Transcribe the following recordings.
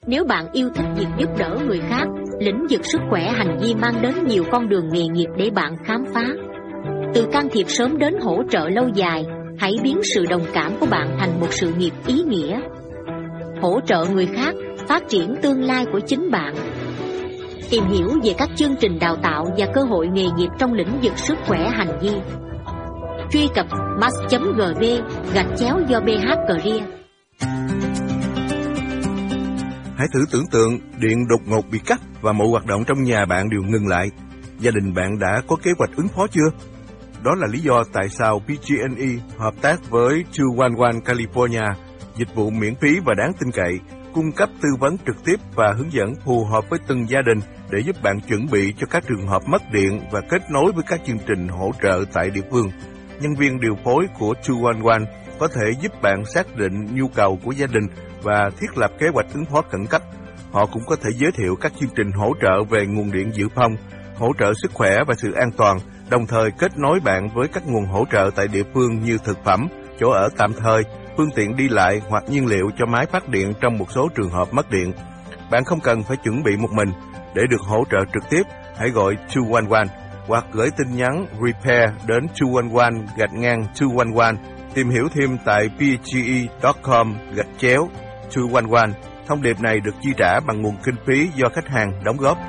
Nếu bạn yêu thích việc giúp đỡ người khác, lĩnh vực sức khỏe hành vi mang đến nhiều con đường nghề nghiệp để bạn khám phá. Từ can thiệp sớm đến hỗ trợ lâu dài, hãy biến sự đồng cảm của bạn thành một sự nghiệp ý nghĩa. Hỗ trợ người khác, phát triển tương lai của chính bạn. Tìm hiểu về các chương trình đào tạo và cơ hội nghề nghiệp trong lĩnh vực sức khỏe hành vi. Truy cập max.gv/do BH-Career. Hãy thử tưởng tượng điện đột ngột bị cắt và mọi hoạt động trong nhà bạn đều ngừng lại. Gia đình bạn đã có kế hoạch ứng phó chưa? Đó là lý do tại sao PG&E hợp tác với 211 California, dịch vụ miễn phí và đáng tin cậy, cung cấp tư vấn trực tiếp và hướng dẫn phù hợp với từng gia đình để giúp bạn chuẩn bị cho các trường hợp mất điện và kết nối với các chương trình hỗ trợ tại địa phương. Nhân viên điều phối của 211 có thể giúp bạn xác định nhu cầu của gia đình và thiết lập kế hoạch ứng phó khẩn cấp. Họ cũng có thể giới thiệu các chương trình hỗ trợ về nguồn điện dự phòng, hỗ trợ sức khỏe và sự an toàn, đồng thời kết nối bạn với các nguồn hỗ trợ tại địa phương như thực phẩm, chỗ ở tạm thời, phương tiện đi lại hoặc nhiên liệu cho máy phát điện trong một số trường hợp mất điện. Bạn không cần phải chuẩn bị một mình. Để được hỗ trợ trực tiếp, hãy gọi 211 hoặc gửi tin nhắn Repair đến 211-211. Tìm hiểu thêm tại pge.com/211. Thông điệp này được chi trả bằng nguồn kinh phí do khách hàng đóng góp.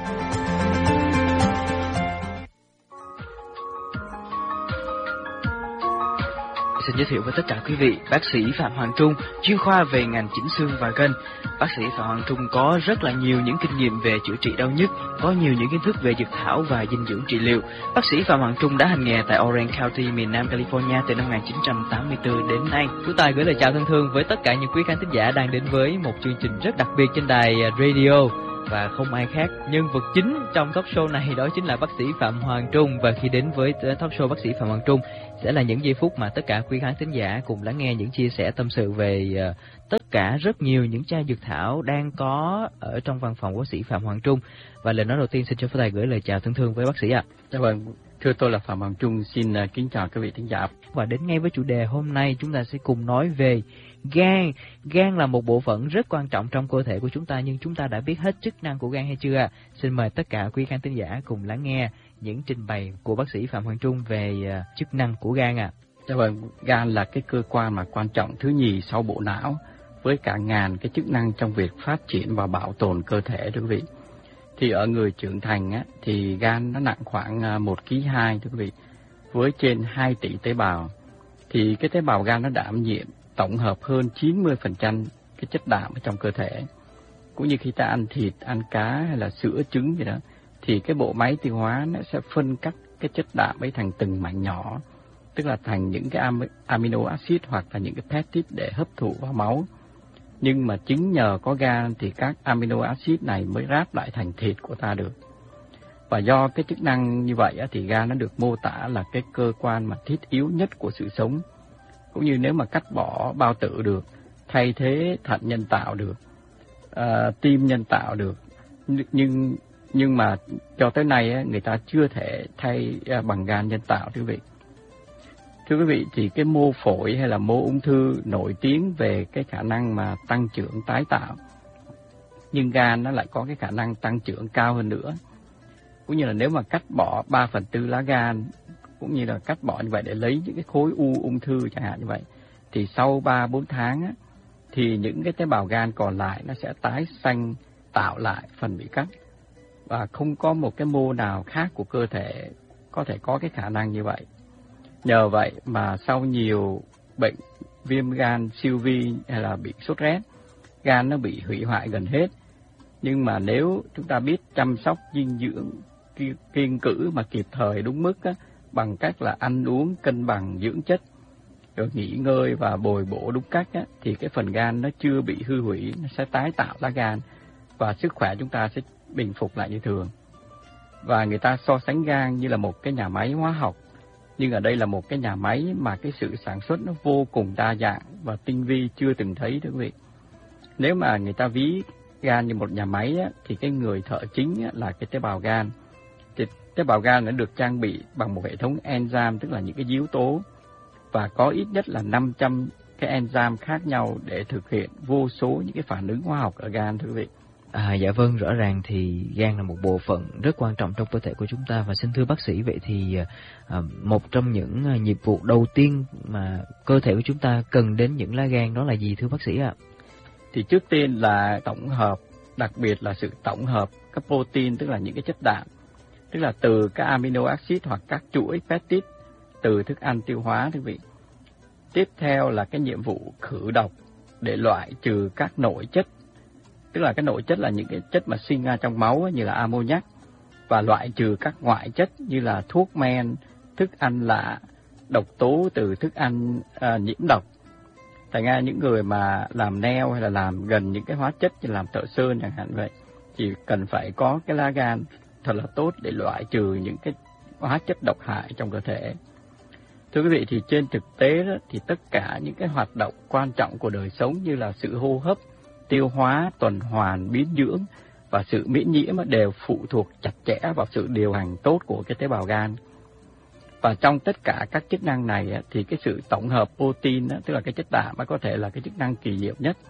Xin giới thiệu với tất cả quý vị, bác sĩ Phạm Hoàng Trung, chuyên khoa về ngành chỉnh xương và gân. Bác sĩ Phạm Hoàng Trung có rất là nhiều những kinh nghiệm về chữa trị đau nhức, có nhiều những kiến thức về dược thảo và dinh dưỡng trị liệu. Bác sĩ Phạm Hoàng Trung đã hành nghề tại Orange County, miền Nam California từ năm 1984 đến nay. Tú Tài gửi lời chào thân thương với tất cả những quý khán thính giả đang đến với một chương trình rất đặc biệt trên đài radio. Và không ai khác, nhân vật chính trong talk show này đó chính là bác sĩ Phạm Hoàng Trung. Và khi đến với talk show bác sĩ Phạm Hoàng Trung sẽ là những giây phút mà tất cả quý khán thính giả cùng lắng nghe những chia sẻ tâm sự về tất cả rất nhiều những chai dược thảo đang có ở trong văn phòng của bác sĩ Phạm Hoàng Trung. Và lời nói đầu tiên xin cho Phó Tài gửi lời chào thân thương với bác sĩ ạ. Dạ vâng, thưa tôi là Phạm Hoàng Trung, xin kính chào quý vị thính giả. Và đến ngay với chủ đề hôm nay, chúng ta sẽ cùng nói về gan. Gan là một bộ phận rất quan trọng trong cơ thể của chúng ta, nhưng chúng ta đã biết hết chức năng của gan hay chưa? Xin mời tất cả quý khán thính giả cùng lắng nghe những trình bày của bác sĩ Phạm Hoàng Trung về chức năng của gan ạ. Dạ vâng, gan là cái cơ quan mà quan trọng thứ nhì sau bộ não, với cả ngàn cái chức năng trong việc phát triển và bảo tồn cơ thể thưa quý vị. Thì ở người trưởng thành á, thì gan nó nặng khoảng 1,2 kg thưa quý vị, với trên 2 tỷ tế bào. Thì cái tế bào gan nó đảm nhiệm tổng hợp hơn 90% cái chất đạm ở trong cơ thể. Cũng như khi ta ăn thịt, ăn cá hay là sữa, trứng gì đó, thì cái bộ máy tiêu hóa nó sẽ phân cắt cái chất đạm ấy thành từng mảnh nhỏ, tức là thành những cái amino acid hoặc là những cái peptide để hấp thụ vào máu. Nhưng mà chính nhờ có gan thì các amino acid này mới ráp lại thành thịt của ta được. Và do cái chức năng như vậy thì gan nó được mô tả là cái cơ quan mà thiết yếu nhất của sự sống. Cũng như nếu mà cắt bỏ bao tử được, thay thế thận nhân tạo được, tim nhân tạo được, nhưng mà cho tới nay người ta chưa thể thay bằng gan nhân tạo thưa quý vị. Thưa quý vị, thì cái mô phổi hay là mô ung thư nổi tiếng về cái khả năng mà tăng trưởng tái tạo, nhưng gan nó lại có cái khả năng tăng trưởng cao hơn nữa. Cũng như là nếu mà cắt bỏ 3/4 lá gan, cũng như là cắt bỏ như vậy để lấy những cái khối ung thư chẳng hạn như vậy, thì sau 3-4 tháng thì những cái tế bào gan còn lại nó sẽ tái sanh tạo lại phần bị cắt. Và không có một cái mô nào khác của cơ thể có thể có cái khả năng như vậy. Nhờ vậy mà sau nhiều bệnh viêm gan siêu vi hay là bị sốt rét, gan nó bị hủy hoại gần hết. Nhưng mà nếu chúng ta biết chăm sóc dinh dưỡng kiêng cữ mà kịp thời đúng mức bằng cách là ăn uống cân bằng dưỡng chất, rồi nghỉ ngơi và bồi bổ đúng cách thì cái phần gan nó chưa bị hư hủy, nó sẽ tái tạo lá gan và sức khỏe chúng ta sẽ bình phục lại như thường. Và người ta so sánh gan như là một cái nhà máy hóa học, nhưng ở đây là một cái nhà máy mà cái sự sản xuất nó vô cùng đa dạng và tinh vi chưa từng thấy thưa quý vị. Nếu mà người ta ví gan như một nhà máy thì cái người thợ chính là cái tế bào gan. Thì tế bào gan nó được trang bị bằng một hệ thống enzyme, tức là những cái yếu tố, và có ít nhất là 500 cái enzyme khác nhau để thực hiện vô số những cái phản ứng hóa học ở gan thưa quý vị. Dạ vâng, rõ ràng thì gan là một bộ phận rất quan trọng trong cơ thể của chúng ta. Và xin thưa bác sĩ, vậy thì một trong những nhiệm vụ đầu tiên mà cơ thể của chúng ta cần đến những lá gan đó là gì thưa bác sĩ ạ? Thì trước tiên là tổng hợp, đặc biệt là sự tổng hợp các protein, tức là những cái chất đạm, tức là từ các amino acid hoặc các chuỗi peptide từ thức ăn tiêu hóa thưa quý vị. Tiếp theo là cái nhiệm vụ khử độc để loại trừ các nội chất, tức là cái nội chất là những cái chất mà sinh ra trong máu như là ammoniac, và loại trừ các ngoại chất như là thuốc men, thức ăn lạ, độc tố từ thức ăn nhiễm độc. Thành ra những người mà làm nail hay là làm gần những cái hóa chất như làm thợ sơn chẳng hạn vậy, thì cần phải có cái lá gan thật là tốt để loại trừ những cái hóa chất độc hại trong cơ thể. Thưa quý vị, thì trên thực tế đó, thì tất cả những cái hoạt động quan trọng của đời sống như là sự hô hấp, tiêu hóa, tuần hoàn, biến dưỡng và sự miễn nhiễm đều phụ thuộc chặt chẽ vào sự điều hành tốt của cái tế bào gan. Và trong tất cả các chức năng này thì cái sự tổng hợp protein, tức là cái chất đạm, có thể là cái chức năng kỳ diệu nhất.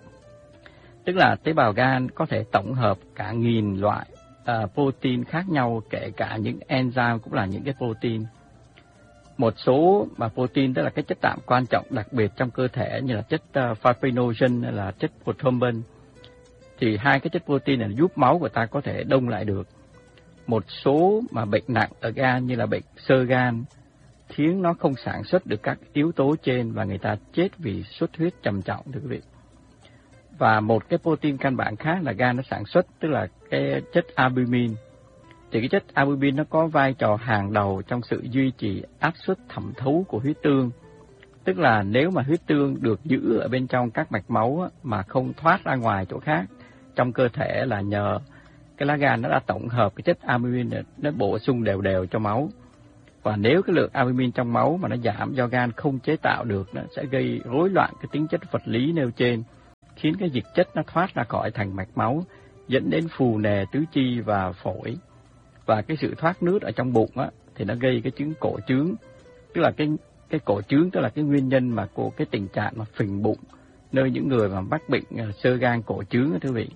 Tức là tế bào gan có thể tổng hợp cả nghìn loại protein khác nhau, kể cả những enzyme cũng là những cái protein. Một số mà protein, tức là cái chất đạm quan trọng đặc biệt trong cơ thể như là chất fibrinogen hay là chất prothrombin, thì hai cái chất protein này giúp máu của ta có thể đông lại được. Một số mà bệnh nặng ở gan như là bệnh xơ gan khiến nó không sản xuất được các yếu tố trên và người ta chết vì xuất huyết trầm trọng, thưa quý vị. Và một cái protein căn bản khác là gan nó sản xuất, tức là cái chất albumin. Thì cái chất albumin nó có vai trò hàng đầu trong sự duy trì áp suất thẩm thấu của huyết tương. Tức là nếu mà huyết tương được giữ ở bên trong các mạch máu mà không thoát ra ngoài chỗ khác trong cơ thể là nhờ cái lá gan nó đã tổng hợp cái chất albumin nó bổ sung đều đều cho máu. Và nếu cái lượng albumin trong máu mà nó giảm do gan không chế tạo được, nó sẽ gây rối loạn cái tính chất vật lý nêu trên, khiến cái dịch chất nó thoát ra khỏi thành mạch máu, dẫn đến phù nề tứ chi và phổi. Và cái sự thoát nước ở trong bụng thì nó gây cái chứng cổ trướng, tức là cái cổ trướng, tức là cái nguyên nhân mà cái tình trạng mà phình bụng nơi những người mà mắc bệnh xơ gan cổ trướng thưa quý vị.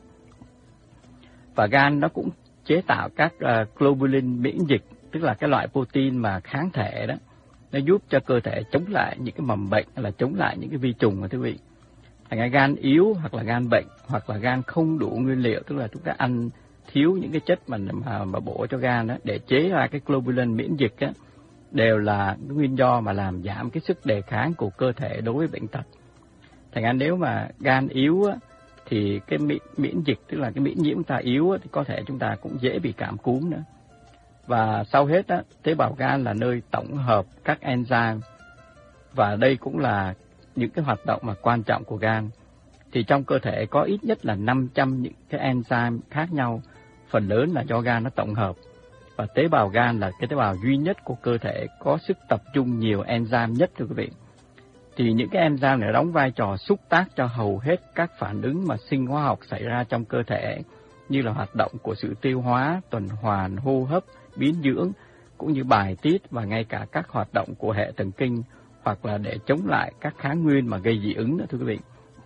Và gan nó cũng chế tạo các globulin miễn dịch, tức là cái loại protein mà kháng thể đó, nó giúp cho cơ thể chống lại những cái mầm bệnh hay là chống lại những cái vi trùng thưa quý vị. Thành ra gan yếu hoặc là gan bệnh hoặc là gan không đủ nguyên liệu, tức là chúng ta ăn thiếu những cái chất mà bổ cho gan đó, để chế ra cái globulin miễn dịch á, đều là cái nguyên do mà làm giảm cái sức đề kháng của cơ thể đối với bệnh tật. Thành ra nếu mà gan yếu á, thì cái miễn dịch, tức là cái miễn nhiễm ta yếu á, thì có thể chúng ta cũng dễ bị cảm cúm nữa. Và sau hết á, tế bào gan là nơi tổng hợp các enzyme, và đây cũng là những cái hoạt động mà quan trọng của gan. Thì trong cơ thể có ít nhất là 500 những cái enzyme khác nhau, phần lớn là do gan nó tổng hợp. Và tế bào gan là cái tế bào duy nhất của cơ thể có sức tập trung nhiều enzyme nhất thưa quý vị. Thì những cái enzyme này đóng vai trò xúc tác cho hầu hết các phản ứng mà sinh hóa học xảy ra trong cơ thể, như là hoạt động của sự tiêu hóa, tuần hoàn, hô hấp, biến dưỡng, cũng như bài tiết và ngay cả các hoạt động của hệ thần kinh, hoặc là để chống lại các kháng nguyên mà gây dị ứng nữa thưa quý vị.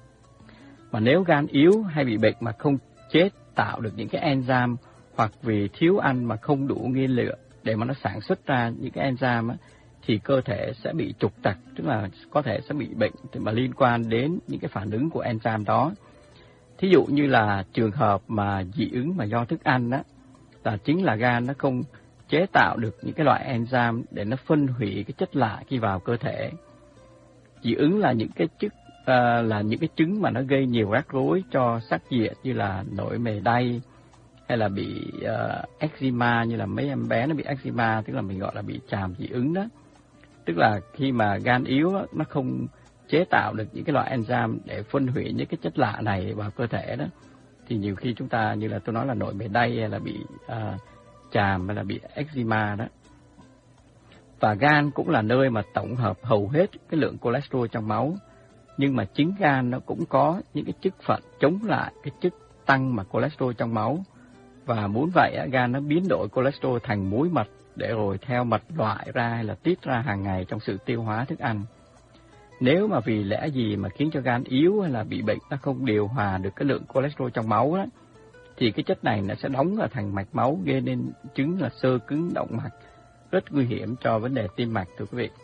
Mà nếu gan yếu hay bị bệnh mà không chế tạo được những cái enzyme, hoặc vì thiếu ăn mà không đủ nguyên liệu để mà nó sản xuất ra những cái enzyme thì cơ thể sẽ bị trục trặc, tức là có thể sẽ bị bệnh mà liên quan đến những cái phản ứng của enzyme đó. Thí dụ như là trường hợp mà dị ứng mà do thức ăn là chính là gan nó không chế tạo được những cái loại enzyme để nó phân hủy cái chất lạ khi vào cơ thể. Dị ứng là những cái chứng mà nó gây nhiều rắc rối cho sắc diện, như là nổi mề đay hay là bị eczema, như là mấy em bé nó bị eczema, tức là mình gọi là bị tràm dị ứng đó. Tức là khi mà gan yếu nó không chế tạo được những cái loại enzyme để phân hủy những cái chất lạ này vào cơ thể đó, thì nhiều khi chúng ta, như là tôi nói là nổi mề đay hay là bị tràm hay là bị eczema đó. Và gan cũng là nơi mà tổng hợp hầu hết cái lượng cholesterol trong máu. Nhưng mà chính gan nó cũng có những cái chức phận chống lại cái chức tăng mà cholesterol trong máu. Và muốn vậy, gan nó biến đổi cholesterol thành muối mật để rồi theo mật loại ra hay là tiết ra hàng ngày trong sự tiêu hóa thức ăn. Nếu mà vì lẽ gì mà khiến cho gan yếu hay là bị bệnh, nó không điều hòa được cái lượng cholesterol trong máu đó, thì cái chất này nó sẽ đóng ở thành mạch máu, gây nên chứng là xơ cứng động mạch, rất nguy hiểm cho vấn đề tim mạch, thưa quý vị.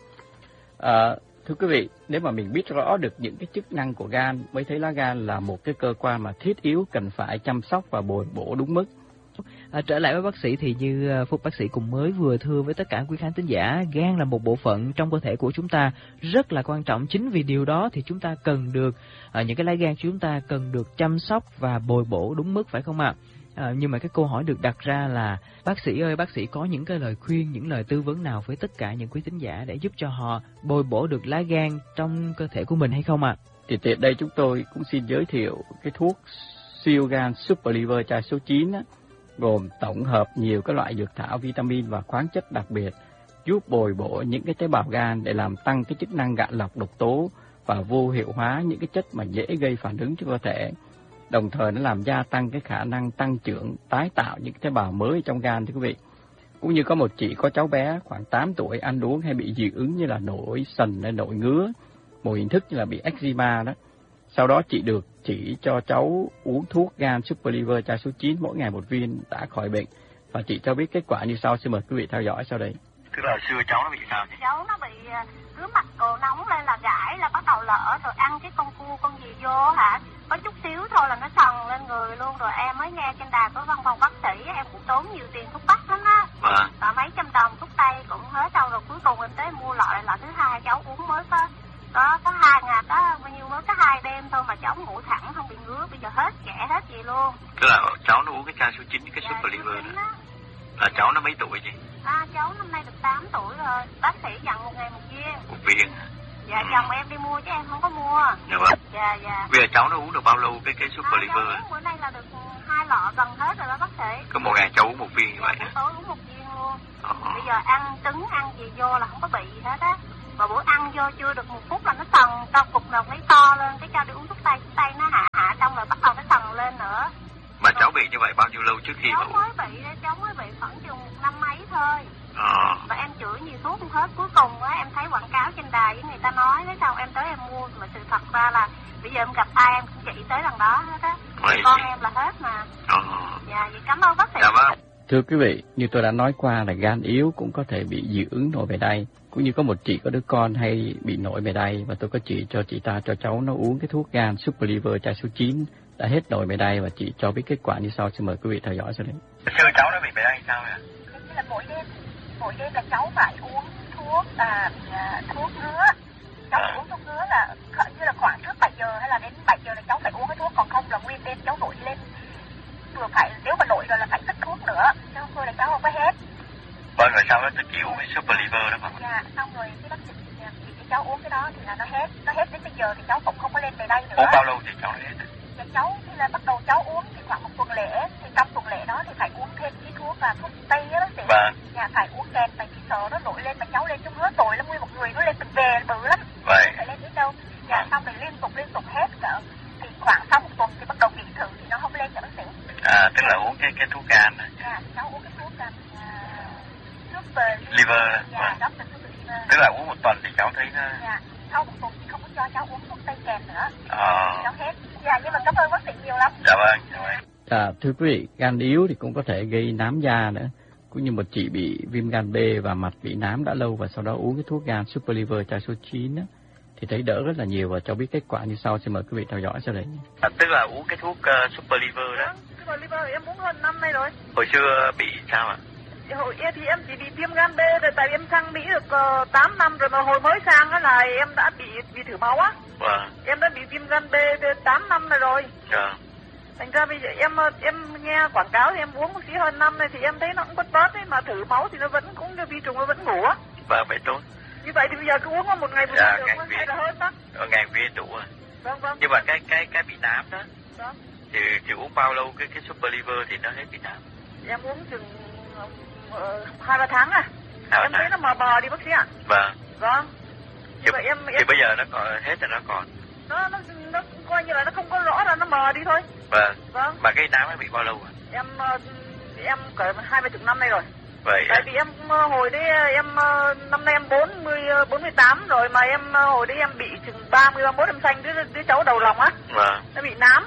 Thưa quý vị, nếu mà mình biết rõ được những cái chức năng của gan, mới thấy lá gan là một cái cơ quan mà thiết yếu cần phải chăm sóc và bồi bổ đúng mức. Trở lại với bác sĩ thì như Phúc bác sĩ cũng mới vừa thưa với tất cả quý khán thính giả, gan là một bộ phận trong cơ thể của chúng ta rất là quan trọng. Chính vì điều đó thì chúng ta cần được, những cái lá gan chúng ta cần được chăm sóc và bồi bổ đúng mức, phải không ạ? Nhưng mà cái câu hỏi được đặt ra là bác sĩ ơi, bác sĩ có những cái lời khuyên, những lời tư vấn nào với tất cả những quý thính giả để giúp cho họ bồi bổ được lá gan trong cơ thể của mình hay không ạ? Thì tiện đây chúng tôi cũng xin giới thiệu cái thuốc siêu gan Super Liver chai số 9 á, gồm tổng hợp nhiều các loại dược thảo, vitamin và khoáng chất đặc biệt, giúp bồi bổ những cái tế bào gan để làm tăng cái chức năng gạn lọc độc tố và vô hiệu hóa những cái chất mà dễ gây phản ứng cho cơ thể. Đồng thời nó làm gia tăng cái khả năng tăng trưởng, tái tạo những tế bào mới trong gan, thưa quý vị. Cũng như có một chị có cháu bé khoảng 8 tuổi ăn uống hay bị dị ứng như là nổi sần hay nổi ngứa, một hình thức như là bị eczema đó. Sau đó chị được chỉ cho cháu uống thuốc gan Super Liver chai số 9 mỗi ngày một viên, đã khỏi bệnh. Và chị cho biết kết quả như sau, xin mời quý vị theo dõi sau đây. Tức là xưa cháu nó bị sao nhỉ? Cháu nó bị cứ mặt cổ nóng lên là gãi, là bắt đầu lỡ, rồi ăn cái con cua con gì vô hả, có chút xíu thôi là nó sần lên người luôn. Rồi em mới nghe trên đài của văn phòng bác sĩ, em cũng tốn nhiều tiền thuốc bắc lắm á, và mấy trăm đồng thuốc tây cũng hết đâu. Rồi cuối cùng em tới mua loại thứ hai, cháu uống mới có 2 ngày đó, bao nhiêu mới có 2 đêm thôi mà cháu ngủ thẳng không bị ngứa, bây giờ hết kẻ hết gì luôn. Tức là cháu nó uống cái chai số 9 cái Super Liver đó. Là cháu nó mấy tuổi chị? Cháu năm nay được 8 tuổi rồi. Bác sĩ dặn một ngày một viên. Một viên hả? Dạ, chồng em đi mua chứ em không có mua. Dạ vâng. Dạ. Bây giờ cháu nó uống được bao lâu cái Super Liver? Cháu uống bữa nay là được 2 lọ gần hết rồi đó bác sĩ. Có một ngày cháu uống một viên như vậy hả? Tối uống một viên luôn. Bây giờ ăn trứng ăn gì vô là không có bị gì hết á. Và bữa ăn vô chưa được 1 phút là nó sần, to cục nào thấy to lên, cái cho đi uống thuốc tây nó hạ xong rồi bắt đầu nó sần lên nữa. Mà cháu bị như vậy bao nhiêu lâu trước khi mà uống? Cháu mới bị khoảng chừng 1 năm mấy thôi. Và em chữa nhiều thuốc không hết, cuối cùng á em thấy quảng cáo trên đài với người ta nói, thế sao em tới em mua, mà sự thật ra là bây giờ em gặp ai em cũng chỉ tới lần đó hết á. Con em là hết mà. Dạ, vậy cảm ơn bác sĩ. Dạ vâng. Thưa quý vị, như tôi đã nói qua là gan yếu cũng có thể bị dị ứng nổi mề đay. Cũng như có một chị có đứa con hay bị nổi mề đay, và tôi có chỉ cho chị ta cho cháu nó uống cái thuốc gan Super Liver chai số 9 đã hết nổi mề đay, và chị cho biết kết quả như sau, xin mời quý vị theo dõi sau đây. Xưa cháu nó bị mề đay sao vậy? Thế là mỗi đêm là cháu phải uống thuốc thuốc ngứa. Cháu uống thuốc ngứa là như là khoảng trước 7 giờ hay là đến 7 giờ là cháu phải uống cái thuốc, còn không là nguyên đêm cháu nổi lên. Vừa phải, nếu mà nổi rồi là phải tích thuốc nữa, chứ không thôi là cháu không có hết. Vâng, rồi sau đó tôi chỉ uống cái Super Liver đó mà. Dạ, xong rồi cái bác sĩ chỉ cho cháu uống cái đó thì là nó hết đến bây giờ thì cháu cũng không có lên về đây nữa. Uống bao lâu thì cháu hết? Dạ, cháu thì là bắt đầu cháu uống thì khoảng 1 tuần lễ, thì trong tuần lễ đó thì phải uống thêm cái thuốc và thuốc tây á bác sĩ. Vâng. Dạ, phải uống kèm, tại vì sợ nó nổi lên mà cháu lên trong hứa tội lắm, nguyên một người nó lên từng về bự lắm. Vậy. Không phải lên đến đâu. Dạ, xong rồi liên tục hết cỡ thì khoảng sau 1 tuần thì bắt đầu nghỉ thử thì nó không lên nữa bác sĩ. Tức là uống cái thuốc gan này. Dạ, cháu uống cái thuốc Liver. Dạ, đó là Super Liver. Tức là uống 1 tuần thì cháu thấy nó... Dạ, sau 1 tuần thì không có cho cháu uống thuốc tây kèm nữa. Cháu hết. Dạ, nhưng mà cảm ơn bác sĩ nhiều lắm. Dạ vâng. Thưa quý vị, gan yếu thì cũng có thể gây nám da nữa. Cũng như một chị bị viêm gan B và mặt bị nám đã lâu, và sau đó uống cái thuốc gan Super Liver chai số 9 á, thì thấy đỡ rất là nhiều, và cho biết kết quả như sau, xin mời quý vị theo dõi sau đây. Tức là uống cái thuốc Super Liver đó. Super Liver em uống hơn 5 nay rồi. Hồi xưa bị sao ạ? Hồi thì em chỉ bị viêm gan B rồi, tại em sang Mỹ được 8 năm rồi, mà hồi mới sang á là em đã bị thử máu á. Vâng. Em đã bị viêm gan B 8 năm rồi. Dạ. Thành ra bây giờ em nghe quảng cáo thì em uống một xí hơn 5 này thì em thấy nó cũng bất bớt ấy, mà thử máu thì nó vẫn cũng như vi trùng nó vẫn ngủ á. Vâng, vậy tốt. Như vậy thì bây giờ cứ uống một ngày một dạ, được hay là hơn đó. Ngày viên đủ rồi. Vâng. Nhưng mà cái bị nám đó. Vâng. Thì uống bao lâu cái Super Liver thì nó hết bị nám? Em uống chừng 2-3 tháng à. Em thấy nó mờ bò đi bác sĩ ạ. Vâng. Vâng. Thì bây giờ nó còn hết rồi, nó còn. Nó coi như là nó không có rõ ra, nó mờ đi thôi. Vâng. Vâng. Mà cái nám nó bị bao lâu rồi? Em cỡ 20 năm nay rồi. Vậy. Tại vì em hồi đấy em năm nay em 48 rồi, mà em hồi đấy em bị chừng 30-31 em sanh đứa cháu đầu lòng á. Vâng. Nó bị nám.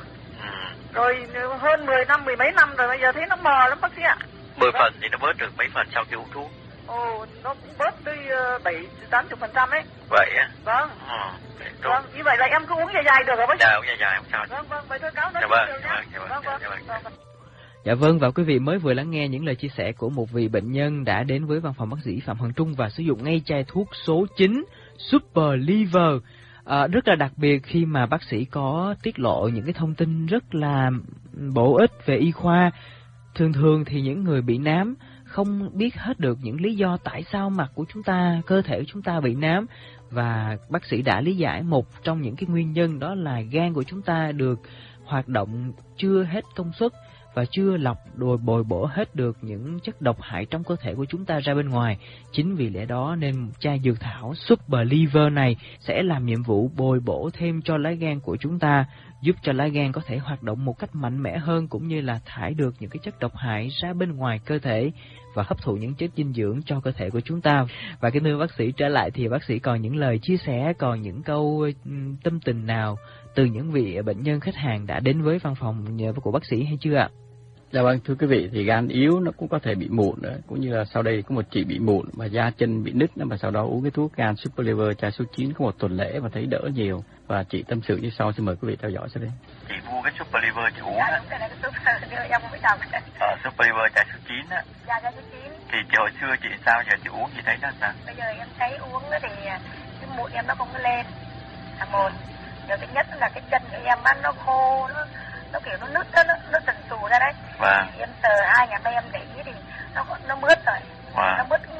Rồi hơn 10 năm, mười mấy năm rồi, bây giờ thấy nó mờ lắm bác sĩ ạ. 10 phần thì nó bớt được mấy phần sau khi uống thuốc? Ồ, nó cũng bớt đi 70-80% ấy. Vậy á? Vâng. Vâng, như vậy là em cứ uống dài được hả bác sĩ? Dạ, uống dài không sao. Vâng, vậy thôi cáo nó. Dạ vâng. Dạ vâng, và quý vị mới vừa lắng nghe những lời chia sẻ của một vị bệnh nhân đã đến với văn phòng bác sĩ Phạm Hoàng Trung và sử dụng ngay chai thuốc số 9 Super Liver. Rất là đặc biệt khi mà bác sĩ có tiết lộ những cái thông tin rất là bổ ích về y khoa. Thường thì những người bị nám không biết hết được những lý do tại sao mặt của chúng ta, cơ thể của chúng ta bị nám. Và bác sĩ đã lý giải một trong những cái nguyên nhân đó là gan của chúng ta được hoạt động chưa hết công suất và chưa lọc bồi bổ hết được những chất độc hại trong cơ thể của chúng ta ra bên ngoài. Chính vì lẽ đó nên chai dược thảo Super Liver này sẽ làm nhiệm vụ bồi bổ thêm cho lá gan của chúng ta, giúp cho lá gan có thể hoạt động một cách mạnh mẽ hơn, cũng như là thải được những cái chất độc hại ra bên ngoài cơ thể và hấp thụ những chất dinh dưỡng cho cơ thể của chúng ta. Và cái thưa bác sĩ, trở lại thì bác sĩ còn những lời chia sẻ, còn những câu tâm tình nào từ những vị bệnh nhân khách hàng đã đến với văn phòng của bác sĩ hay chưa ạ? Dạ vâng, thưa quý vị, thì gan yếu nó cũng có thể bị mụn nữa, cũng như là sau đây có một chị bị mụn và da chân bị nứt nữa, mà sau đó uống cái thuốc gan Super Liver chai số 9 có một tuần lễ và thấy đỡ nhiều. Và chị tâm sự như sau, xin mời quý vị theo dõi sau đây. Chị mua cái Super Liver chị uống á. Dạ đúng, cái này cái Super Liver em không biết đọc. Super Liver chai số 9 á. Dạ, chai số 9. Thì hồi xưa chị sao, giờ chị uống chị thấy nó sao? Bây giờ em thấy uống thì cái mụn em nó không có lên, là một. Điều thứ nhất là cái chân của em nó khô, nó kiểu nó nứt, nó sần sù ra đấy. Vâng. Em sờ 2 ngày nay em để ý thì nó mướt rồi. Vâng. Nó mướt cũng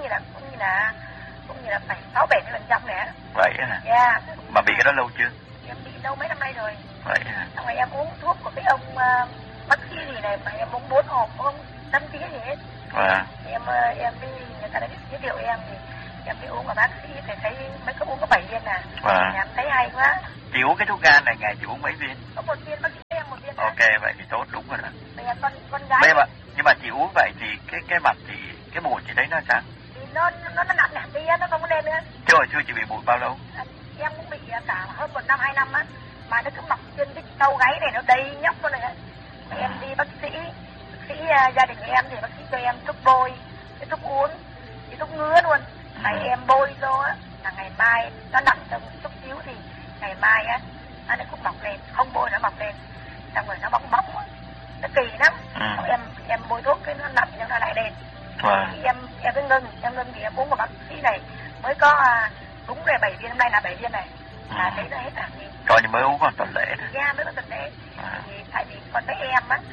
như là phải 6-7% nữa. Vậy hả? Dạ. Mà bị cái đó lâu chưa? Em bị lâu mấy năm nay rồi. Vậy hả? Xong rồi em uống thuốc của cái ông bác sĩ gì này, mà em uống 4 hộp không đăng ký gì hết. Vâng. Em đi, người ta đã giới thiệu em thì em đi uống của bác sĩ thì thấy mấy cái uống có 7 viên à. Vâng. Em thấy hay quá. Chị uống cái thuốc gan này ngày chị uống mấy viên? Có 1 viên, bác sĩ em 1 viên. Ok, vậy thì tốt, đúng rồi đó. Bây giờ con gái. Nhưng mà chị uống vậy thì cái mặt thì cái mụn chị thấy nó sao? Thì nó nặng nặng đi á, nó không có lên nữa. Chứ hồi xưa chị bị mụn bao lâu? Em cũng bị cả hơn 1 năm 2 năm á, mà nó cứ mọc trên cái đầu gáy này, nó đầy nhóc luôn này. Em đi bác sĩ gia đình của em thì bác sĩ cho em thuốc bôi, cái thuốc uống, cái thuốc ngứa luôn. Tại em bôi vô á, là ngày mai nó nặng trong chút xíu thì ngày mai á nó cũng mọc lên, không bôi nó mọc lên, xong rồi nó bóng bóng, nó kỳ lắm. Em bôi thuốc cái nó nặng nhưng nó lại lên. Em cứ ngưng thì em uống của bác sĩ này mới có đúng về 7 viên, hôm nay là 7 viên này, là thấy nó hết hẳn đi. Coi như mới uống còn tuần lễ thôi. Dạ, mới có tuần lễ. Thì tại vì con bé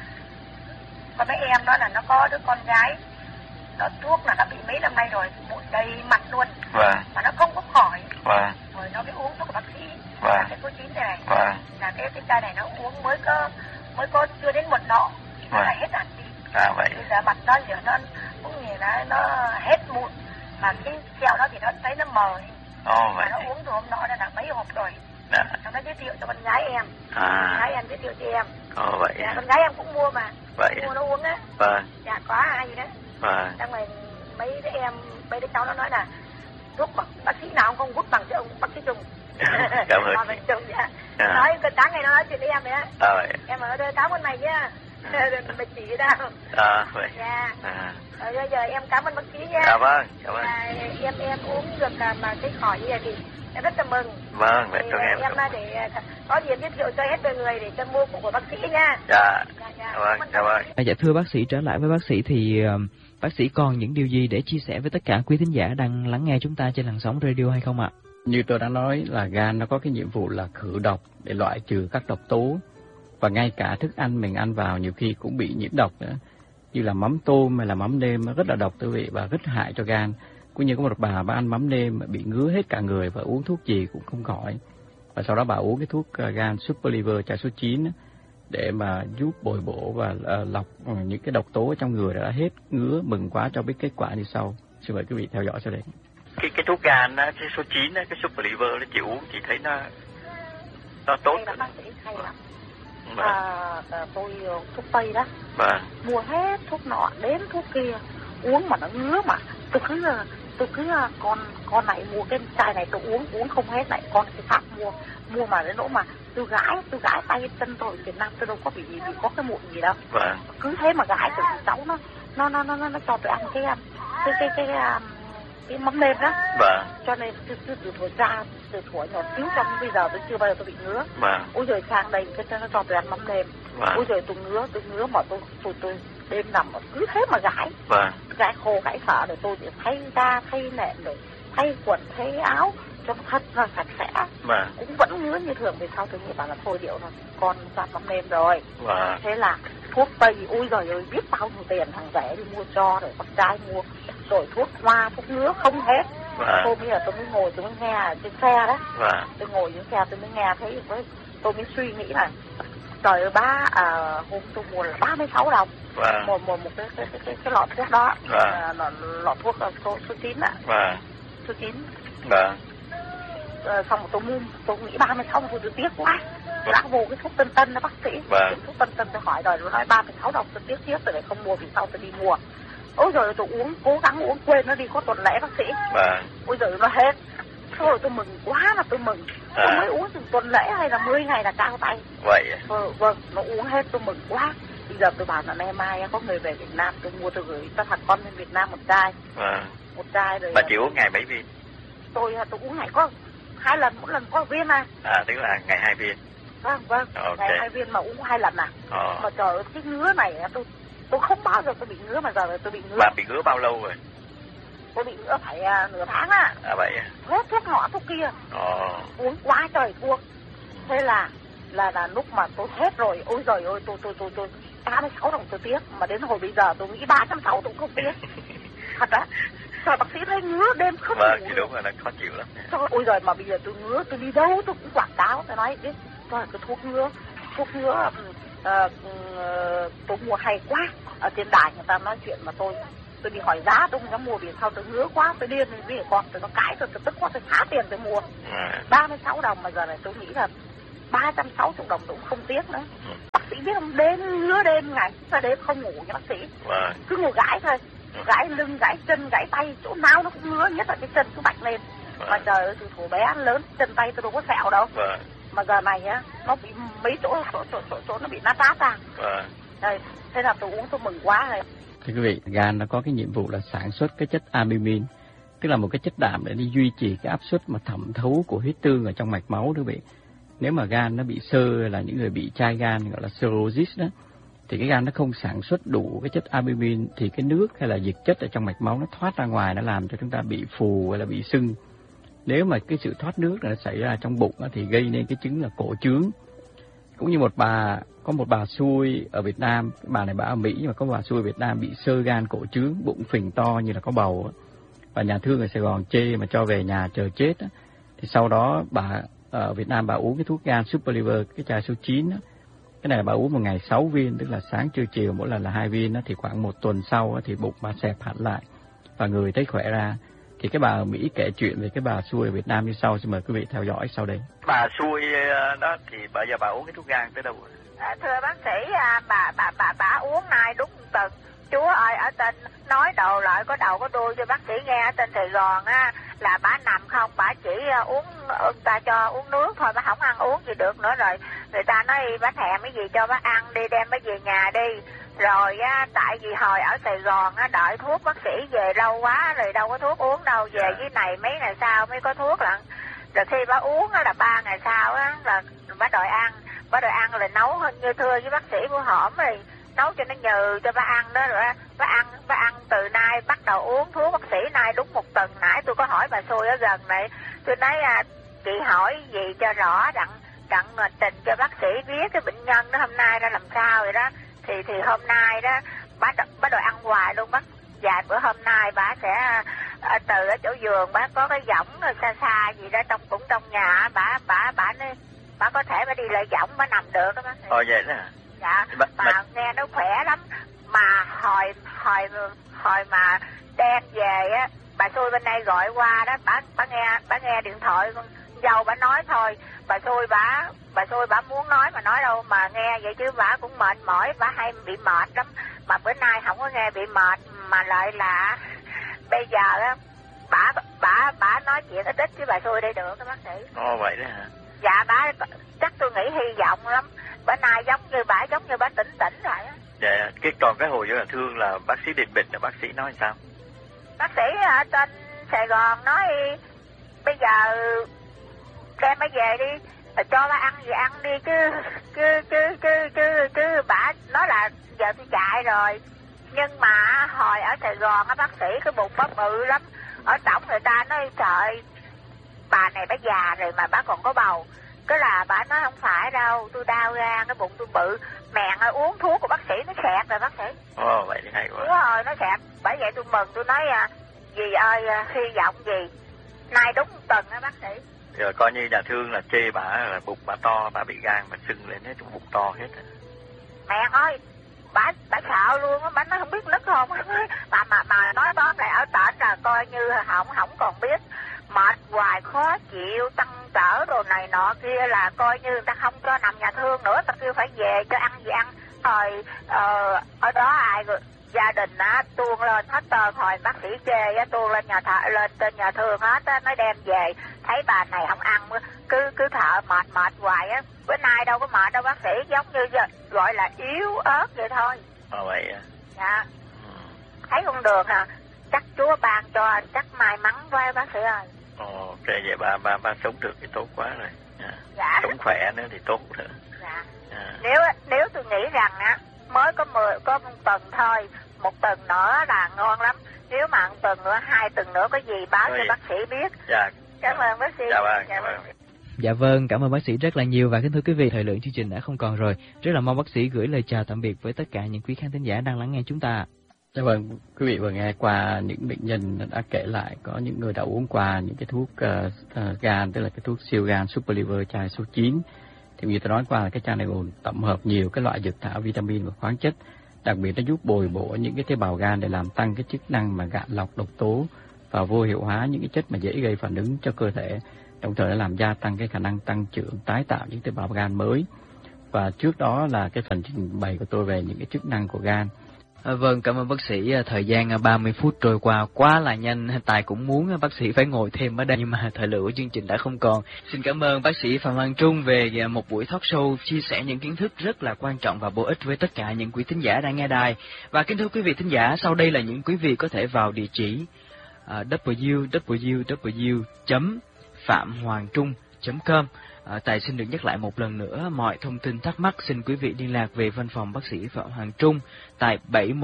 em đó là nó có đứa con gái, nó thuốc là nó bị mấy năm nay rồi, mụn đầy mặt luôn. Vâng. Mà nó không có khỏi. Vâng. Rồi nó mới uống thuốc của bác sĩ. Vâng. Là cái số 9 này. Vâng. Là cái chai này nó uống mới có chưa đến 1 nọ, nó lại hết hẳn đi. Vậy. Bây giờ mặt nó giờ nó cũng như là nó hết mụn, mà cái kẹo đó thì nó thấy nó mờ. Vậy. Mà nó uống từ hôm nọ là mấy hộp rồi. Dạ. Nó giới thiệu cho con gái em. Con gái em giới thiệu cho em. Vậy. Dạ, con gái em cũng mua mà. Vậy. Mua nó uống á. Vâng. Dạ, có ai gì đó. Vâng. Xong rồi mấy đứa cháu nó nói là thuốc bác sĩ nào không hút bằng cái ông bác sĩ Trung. Cảm ơn chị. Trung, dạ. Nói sáng ngày nó nói chuyện với em đấy á. Vậy. Em ở đây cảm ơn mày nhá. Mày chỉ cái nào. Vậy. Dạ. Rồi bây giờ em cảm ơn bác sĩ nha. Dạ vâng, cảm ơn. Em uống được mà cái khỏi như vậy thì em rất là mừng. Vâng, vậy cho em. Em để có gì giới thiệu cho hết mọi người để cho mua của bác sĩ nha. Dạ. Vâng, dạ vâng. Dạ thưa bác sĩ, trở lại với bác sĩ thì bác sĩ còn những điều gì để chia sẻ với tất cả quý thính giả đang lắng nghe chúng ta trên làn sóng radio hay không ạ? Như tôi đã nói là gan nó có cái nhiệm vụ là khử độc để loại trừ các độc tố, và ngay cả thức ăn mình ăn vào nhiều khi cũng bị nhiễm độc nữa, như là mắm tôm hay là mắm nêm rất là độc quý vị và rất hại cho gan. Cũng như có một bà ăn mắm nêm mà bị ngứa hết cả người và uống thuốc gì cũng không khỏi, và sau đó bà uống cái thuốc gan Super Liver chai số 9 để mà giúp bồi bổ và lọc những cái độc tố trong người đã hết ngứa. Mừng quá cho biết kết quả như sau. Xin mời quý vị theo dõi sau đây. Cái thuốc gan á, cái số 9 á, cái Super Liver nó chị uống chị thấy nó tốt. Hay lắm bác sĩ, hay lắm. Tôi thuốc Tây đó. Vâng. Mua hết thuốc nọ đến thuốc kia uống mà nó ngứa, mà tôi cứ con này mua cái chai này tôi uống không hết, lại con cái khác mua mà đến nỗi mà tôi gãi tay chân tôi Việt Nam tôi đâu có bị có cái mụn gì đâu. Vâng. Cứ thế mà gãi từ cháu nó cho tôi ăn cái mắm nêm đó. Vâng. Cho nên từ thuở nhỏ xíu trong bây giờ tôi chưa bao giờ tôi bị ngứa. Vâng. Ôi giời, sang đây cái nó cho tôi ăn mắm nêm. Vâng. Ôi giời, tôi ngứa mà tôi đêm nằm cứ thế mà gãi. Vâng. Gãi khô gãi phở rồi tôi thay da thay nệm rồi thay quần thay áo cho nó thật là sạch sẽ. Vâng. Cũng vẫn ngứa như thường. Về sau tôi nghĩ bảo là thôi điệu rồi, con ra mắm nêm rồi. Vâng. Thế là thuốc tây, ôi giời ơi, biết bao nhiêu tiền thằng rẻ đi mua cho, rồi con trai mua, rồi thuốc hoa thuốc ngứa không hết. Vâng. Hôm bây giờ tôi mới ngồi tôi mới nghe ở trên xe đó. Vâng. Tôi ngồi trên xe tôi mới nghe thấy, tôi mới suy nghĩ là trời ơi hôm tôi mua là 36 đồng. Vâng. Một cái lọ thuốc đó. Vâng. Lọ thuốc số 9 ạ. Vâng. Số 9. Vâng. Xong rồi tôi nghĩ 36 tôi tiếc quá. Tôi đã vô cái thuốc Tân đó bác sĩ. Vâng. Thuốc Tân tôi hỏi rồi, nó nói 36 đồng, tôi tiếc tôi lại không mua, vì sau tôi đi mua. Ôi giời, tôi cố gắng uống quên nó đi, có tuần lễ bác sĩ. Vâng. Ôi giời, nó hết. Thôi tôi mừng quá là tôi mừng. Tôi mới uống từng tuần lễ hay là 10 ngày là cao tay. Vậy. Vâng, nó uống hết tôi mừng quá. Bây giờ tôi bảo là ngày mai có người về Việt Nam tôi mua, tôi gửi cho thằng con bên Việt Nam một chai. Vâng. Một chai rồi. Bà chỉ uống ngày mấy viên? Tôi uống ngày có 2 lần, mỗi lần có 1 viên à. Tức là ngày 2 viên. Vâng. Okay. Ngày 2 viên mà uống 2 lần à. Mà trời ơi, cái ngứa này tôi không bao giờ tôi bị ngứa, mà giờ tôi bị ngứa. Bà bị ngứa bao lâu rồi? Tôi bị ngứa phải nửa tháng á. Vậy à? Hết thuốc nọ thuốc kia. Uống quá trời thuốc. Thế là lúc mà tôi hết rồi, ôi giời ơi, tôi 36 đồng tôi tiếc, mà đến hồi bây giờ tôi nghĩ 360 tôi không tiếc. Thật á. Trời, bác sĩ thấy ngứa đêm không ngủ. Vâng, thì đúng rồi, nó khó chịu lắm. Trời, ôi giời, mà bây giờ tôi ngứa, tôi đi đâu tôi cũng quảng cáo, tôi nói biết, trời, cái thuốc ngứa tôi mua hay quá. Ở trên đài người ta nói chuyện mà tôi đi hỏi giá, tôi không dám mua, vì sao tôi ngứa quá, tôi điên với con, tôi nó cãi tôi tức quá, tôi phá tiền tôi mua. 36 đồng mà giờ này tôi nghĩ là 360 đồng tôi cũng không tiếc nữa. Bác sĩ biết không, ngứa đêm ngày, đêm không ngủ nha bác sĩ. Cứ ngồi gãi thôi. Gãi lưng, gãi chân, gãi tay, chỗ nào nó cũng ngứa, nhất là cái chân cứ bạch lên. Mà trời ơi, từ thủ bé lớn, chân tay tôi đâu có sẹo đâu. Mà giờ này á, nó bị mấy chỗ nó bị nát ra. Đây, thế là tôi uống tôi mừng quá rồi. Thưa quý vị, gan nó có cái nhiệm vụ là sản xuất cái chất albumin, tức là một cái chất đạm để đi duy trì cái áp suất mà thẩm thấu của huyết tương ở trong mạch máu, thưa quý vị. Nếu mà gan nó bị xơ, là những người bị chai gan gọi là cirrhosis đó, thì cái gan nó không sản xuất đủ cái chất albumin, thì cái nước hay là dịch chất ở trong mạch máu nó thoát ra ngoài, nó làm cho chúng ta bị phù hay là bị sưng. Nếu mà cái sự thoát nước nó xảy ra trong bụng thì gây nên cái chứng là cổ trướng. Cũng như có một bà xui ở Việt Nam, bà này bà ở Mỹ, nhưng mà có bà xui ở Việt Nam bị xơ gan cổ trướng, bụng phình to như là có bầu, và nhà thương ở Sài Gòn chê mà cho về nhà chờ chết. Thì sau đó bà ở Việt Nam bà uống cái thuốc gan Super Liver, cái chai số 9 đó. Cái này bà uống một ngày 6 viên, tức là sáng trưa chiều mỗi lần là 2 viên đó, thì khoảng 1 tuần sau thì bụng bà xẹp hẳn lại và người thấy khỏe ra. Thì cái bà ở Mỹ kể chuyện về cái bà xui ở Việt Nam như sau, xin mời quý vị theo dõi sau đây. Bà xui đó thì bây giờ bà uống cái thuốc gan tới đâu rồi? Thưa bác sĩ, bà uống nay đúng một tuần. Chúa ơi, ở trên nói đầu lại có đầu có đuôi cho bác sĩ nghe. Ở trên Sài Gòn á là bà nằm không, bà chỉ uống, người ta cho uống nước thôi, bà không ăn uống gì được nữa. Rồi người ta nói bà thèm cái gì cho bà ăn đi, đem bà về nhà đi. Rồi á, tại vì hồi ở Sài Gòn á, đợi thuốc bác sĩ về lâu quá rồi đâu có thuốc uống đâu, về dưới này mấy ngày sau mới có thuốc lận. Rồi khi bà uống á là 3 ngày sau á là bà đòi ăn rồi nấu như thưa với bác sĩ bữa hổm rồi nấu cho nó nhừ cho bà ăn đó. Rồi bà ăn từ nay bắt đầu uống thuốc bác sĩ nay đúng 1 tuần. Nãy tôi có hỏi bà xui ở gần này, tôi nói chị hỏi gì cho rõ đặng trình cho bác sĩ biết cái bệnh nhân đó hôm nay ra làm sao rồi đó. Thì hôm nay đó bà đòi ăn hoài luôn bác. Vài bữa hôm nay bà sẽ từ ở chỗ giường bà có cái võng xa xa gì đó cũng trong nhà, bà có thể bà đi lại võng bà nằm được đó bác. Vậy đó. Dạ, mà nghe nó khỏe lắm. Mà hồi mà đem về á, bà xui bên đây gọi qua đó, bà nghe điện thoại con dâu bà nói thôi. Bà xui bà muốn nói mà nói đâu mà nghe vậy, chứ bà cũng mệt mỏi, bà hay bị mệt lắm. Mà bữa nay không có nghe bị mệt, mà lại là bây giờ á bà nói chuyện ít ít với bà xui đây được đó bác sĩ. Vậy đó hả? Dạ bà chắc tôi nghĩ hy vọng lắm. Bữa nay giống như bà tỉnh rồi á. Dạ, còn cái hồi là thương là bác sĩ Đình Bình là bác sĩ nói sao? Bác sĩ ở trên Sài Gòn nói bây giờ đem bà về đi, cho bà ăn gì ăn đi chứ bà nói là giờ tôi chạy rồi. Nhưng mà hồi ở Sài Gòn á bác sĩ cái bụng bà bự lắm. Ở tổng người ta nói trời, bà này bà già rồi mà bà còn có bầu. Cái là bà nói không phải đâu, tôi đau gan, cái bụng tôi bự. Mẹ ơi, uống thuốc của bác sĩ nó xẹt rồi bác sĩ. Ồ, vậy thì hay quá. Đúng rồi, nó xẹt. Bởi vậy tôi mừng, tôi nói dì ơi, hy vọng gì. Nay đúng tuần á bác sĩ. Rồi coi như nhà thương là chê bà là bụng bà to, bà bị gan mà sưng lên hết, bụng to hết. Mẹ ơi, bà sợ luôn á, bà nói không biết nứt không. Mà nói tóm lại ở tỉnh là coi như không còn biết. Mệt hoài khó chịu, tăng trở đồ này nọ kia là coi như người ta không cho nằm nhà thương nữa, ta kêu phải về cho ăn gì ăn. Rồi ở đó ai gia đình á tuôn lên hết trơn, hồi bác sĩ chê á tuôn lên lên trên nhà thương hết á, nói đem về thấy bà này không ăn cứ thở mệt hoài á. Bữa nay đâu có mệt đâu bác sĩ, giống như gọi là yếu ớt vậy thôi. Vậy à? Dạ. Thấy không được hả? Chắc Chúa ban cho, chắc may mắn quá bác sĩ ơi. Ok, vậy bà sống được thì tốt quá rồi. Dạ. Sống khỏe nữa thì tốt nữa. Dạ. Nếu tôi nghĩ rằng á mới có một tuần thôi, một tuần nữa là ngon lắm. Nếu mà một tuần nữa, 2 tuần nữa có gì báo cho bác sĩ biết. Dạ. Cảm ơn bác sĩ. Dạ vâng. Dạ vâng, cảm ơn bác sĩ rất là nhiều. Và kính thưa quý vị, thời lượng chương trình đã không còn rồi. Rất là mong bác sĩ gửi lời chào tạm biệt với tất cả những quý khán thính giả đang lắng nghe chúng ta. Dạ vâng, quý vị vừa nghe qua những bệnh nhân đã kể lại có những người đã uống qua những cái thuốc gan, tức là cái thuốc siêu gan Super Liver chai số 9. Thì như tôi nói qua là cái chai này gồm tổng hợp nhiều cái loại dược thảo, vitamin và khoáng chất, đặc biệt nó giúp bồi bổ những cái tế bào gan để làm tăng cái chức năng mà gạn lọc độc tố và vô hiệu hóa những cái chất mà dễ gây phản ứng cho cơ thể, đồng thời nó làm gia tăng cái khả năng tăng trưởng, tái tạo những tế bào gan mới. Và trước đó là cái phần trình bày của tôi về những cái chức năng của gan. Vâng, cảm ơn bác sĩ. Thời gian 30 phút trôi qua quá là nhanh. Tài cũng muốn bác sĩ phải ngồi thêm ở đây, nhưng mà thời lượng của chương trình đã không còn. Xin cảm ơn bác sĩ Phạm Hoàng Trung về một buổi talk show chia sẻ những kiến thức rất là quan trọng và bổ ích với tất cả những quý thính giả đang nghe đài. Và kính thưa quý vị thính giả, sau đây là những quý vị có thể vào địa chỉ www.phạm-hoàng-trung.com. Tài xin được nhắc lại một lần nữa, mọi thông tin thắc mắc xin quý vị liên lạc về văn phòng bác sĩ Phạm Hoàng Trung tại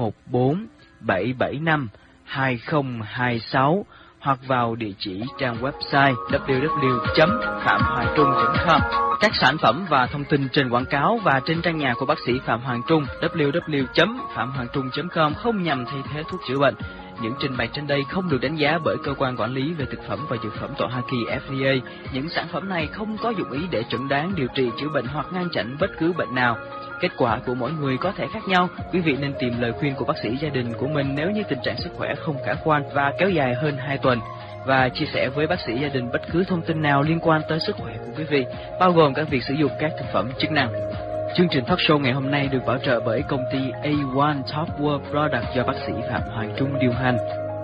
714-775-2026 hoặc vào địa chỉ trang website www.phạm-hoàng-trung.com. Các sản phẩm và thông tin trên quảng cáo và trên trang nhà của bác sĩ Phạm Hoàng Trung www.phạm-hoàng-trung.com không nhằm thay thế thuốc chữa bệnh. Những trình bày trên đây không được đánh giá bởi cơ quan quản lý về thực phẩm và dược phẩm tại Hoa Kỳ FDA. Những sản phẩm này không có dụng ý để chẩn đoán, điều trị, chữa bệnh hoặc ngăn chặn bất cứ bệnh nào. Kết quả của mỗi người có thể khác nhau. Quý vị nên tìm lời khuyên của bác sĩ gia đình của mình nếu như tình trạng sức khỏe không khả quan và kéo dài hơn 2 tuần. Và chia sẻ với bác sĩ gia đình bất cứ thông tin nào liên quan tới sức khỏe của quý vị, bao gồm cả việc sử dụng các thực phẩm chức năng. Chương trình talk show ngày hôm nay được bảo trợ bởi công ty A1 Top World Product do bác sĩ Phạm Hoàng Trung điều hành.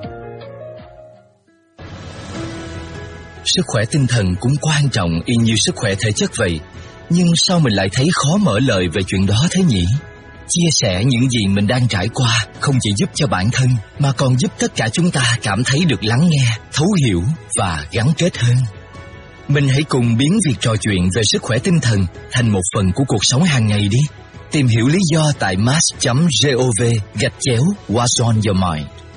Sức khỏe tinh thần cũng quan trọng y như sức khỏe thể chất vậy. Nhưng sao mình lại thấy khó mở lời về chuyện đó thế nhỉ? Chia sẻ những gì mình đang trải qua không chỉ giúp cho bản thân mà còn giúp tất cả chúng ta cảm thấy được lắng nghe, thấu hiểu và gắn kết hơn. Mình hãy cùng biến việc trò chuyện về sức khỏe tinh thần thành một phần của cuộc sống hàng ngày đi. Tìm hiểu lý do tại mass.gov/What's on your mind.